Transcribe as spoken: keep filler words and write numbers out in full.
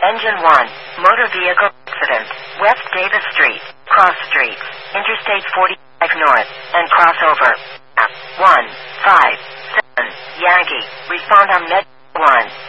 Engine one, motor vehicle accident, West Davis Street, Cross Street, Interstate forty-five North, and crossover. one five seven Yankee, respond on Med one.